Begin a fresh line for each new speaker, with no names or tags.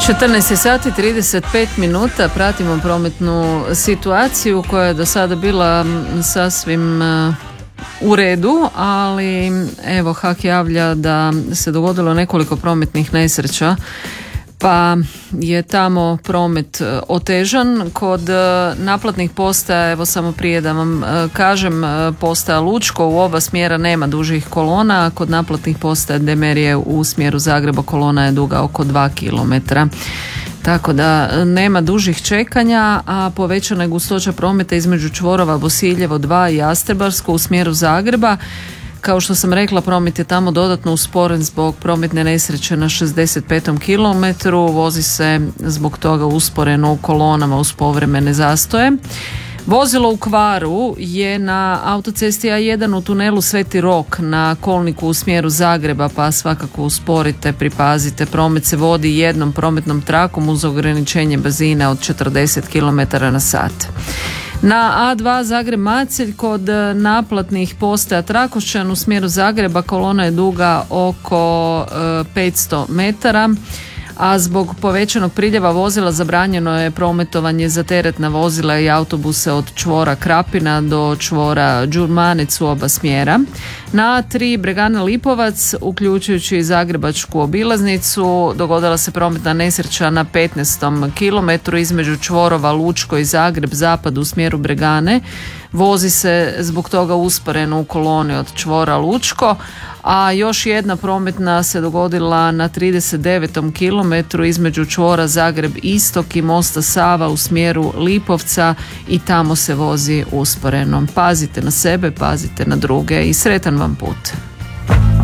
14 sati 35 minuta, pratimo prometnu situaciju koja je do sada bila sasvim u redu, ali evo HAK javlja da se dogodilo nekoliko prometnih nesreća, pa je tamo promet otežan. Kod naplatnih postaja, evo samo prije da vam kažem, postaja Lučko u oba smjera nema dužih kolona, kod naplatnih postaja Demerije u smjeru Zagreba kolona je duga oko 2 km. Tako da nema dužih čekanja, a povećana je gustoća prometa između čvorova Bosiljevo 2 i Jastrebarsko u smjeru Zagreba. Kao što sam rekla, promet je tamo dodatno usporen zbog prometne nesreće na 65. kilometru. Vozi se zbog toga usporeno u kolonama uz povremene zastoje. Vozilo u kvaru je na autocesti A1 u tunelu Sveti Rok na kolniku u smjeru Zagreba, pa svakako usporite, pripazite. Promet se vodi jednom prometnom trakom uz ograničenje brzine od 40 km/h. Na A2 Zagreb-Macelj kod naplatnih postaja Trakošćan u smjeru Zagreba kolona je duga oko 500 metara, a zbog povećanog priljeva vozila zabranjeno je prometovanje za teretna vozila i autobuse od čvora Krapina do čvora Đurmanec u oba smjera. Na A3 Bregana Lipovac, uključujući zagrebačku obilaznicu, dogodila se prometna nesreća na 15. kilometru između čvorova Lučko i Zagreb zapad u smjeru Bregane. Vozi se zbog toga usporeno u koloni od čvora Lučko, a još jedna prometna se dogodila na 39. kilometru između čvora Zagreb Istok i mosta Sava u smjeru Lipovca i tamo se vozi usporeno. Pazite na sebe, pazite na druge i sretan vam put.